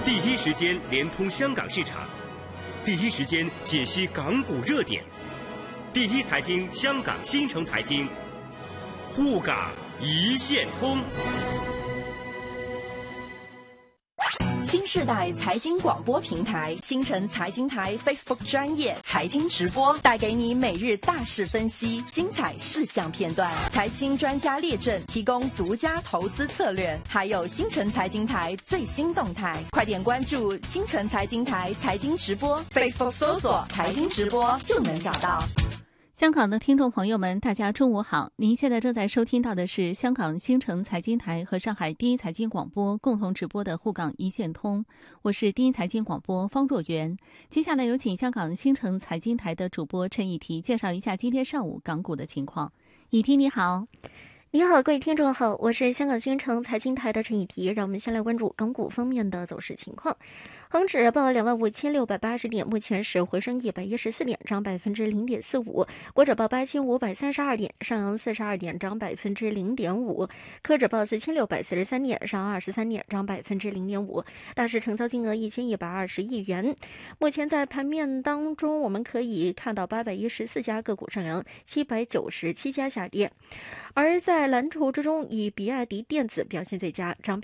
第一时间连通香港市场，第一时间解析港股热点，第一财经香港新城财经，沪港一线通。 新世代财经广播平台新城财经台 Facebook 专业财经直播，带给你每日大事分析、精彩事项片段、财经专家列阵，提供独家投资策略，还有新城财经台最新动态。快点关注新城财经台财经直播 ，Facebook 搜索财经直播就能找到。 香港的听众朋友们，大家中午好！您现在正在收听到的是香港新城财经台和上海第一财经广播共同直播的沪港一线通，我是第一财经广播方若媛。接下来有请香港新城财经台的主播陈以提介绍一下今天上午港股的情况。以提你好。 你好，各位听众好，我是香港新城财经台的陈以提。让我们先来关注港股方面的走势情况。恒指报25,680点，目前是回升114点，涨0.45%；国指报8,532点，上扬42点，涨0.5%；科指报4,643点，上23点，涨0.5%。大市成交金额1120亿元。目前在盘面当中，我们可以看到814家个股上扬，797家下跌。而在蓝筹之中，以比亚迪电子表现最佳，涨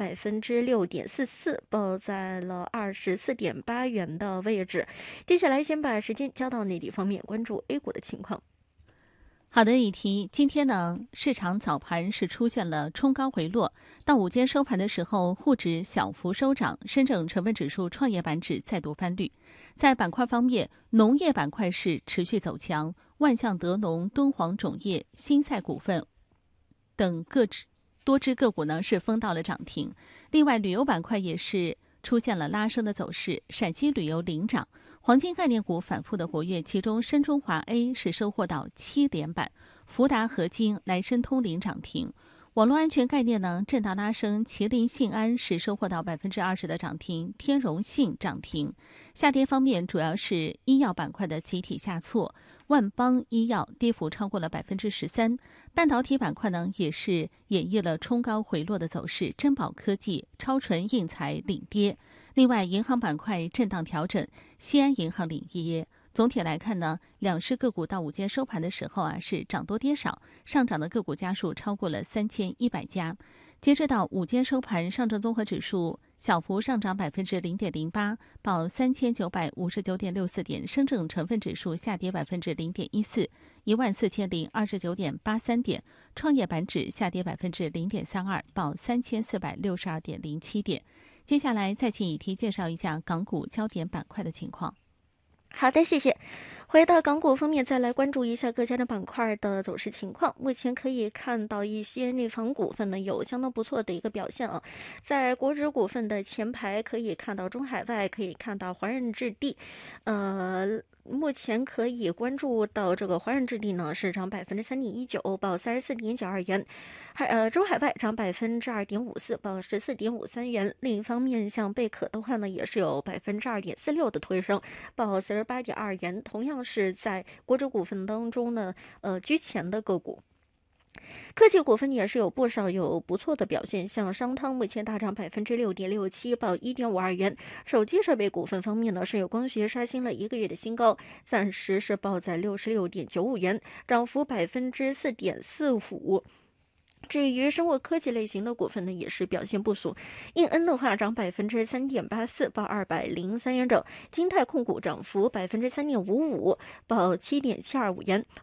6.44%，报在了24.8元的位置。接下来先把时间交到内地方面，关注 A 股的情况。 好的，以提，今天呢，市场早盘是出现了冲高回落，到午间收盘的时候，沪指小幅收涨，深证成分指数、创业板指再度翻绿。在板块方面，农业板块是持续走强，万象德农、敦煌种业、新赛股份等多只个股呢是封到了涨停。另外，旅游板块也是出现了拉升的走势，陕西旅游领涨，黄金概念股反复的活跃，其中深中华 A 是收获到7连板，福达合金、来申通领涨停。网络安全概念呢震荡拉升，麒麟信安是收获到20%的涨停，天荣信涨停。下跌方面主要是医药板块的集体下挫，万邦医药跌幅超过了13%，半导体板块呢也是演绎了冲高回落的走势，珍宝科技、超纯印材领跌。另外，银行板块震荡调整，西安银行领跌。总体来看呢，两市个股到午间收盘的时候是涨多跌少，上涨的个股家数超过了3100家。截至到午间收盘，上证综合指数小幅上涨0.08%，报3959.64点；深证成分指数下跌0.14%， 14029.83点；创业板指下跌0.32%，报3462.07点。接下来再请以提介绍一下港股焦点板块的情况。 好的，谢谢。回到港股方面，再来关注一下各家的板块的走势情况。目前可以看到一些内房股份呢有相当不错的一个表现啊。在国指股份的前排可以看到中海外，可以看到华润置地，目前可以关注到这个华润置地呢是涨3.19%，报34.92元。中海外涨2.54%，报14.53元。另一方面，像贝壳的话呢，也是有2.46%的推升，报48.2元。同样是在国指股份当中呢，居前的个股。科技股份也是有不少有不错的表现，像商汤目前大涨6.67%，报1.52元。手机设备股份方面呢，是有光学刷新了1个月的新高，暂时是报在66.95元，涨幅4.45%。至于生物科技类型的股份呢，也是表现不俗。英恩的话涨3.84%，报203元整；金泰控股涨幅3.55%，报7.725元；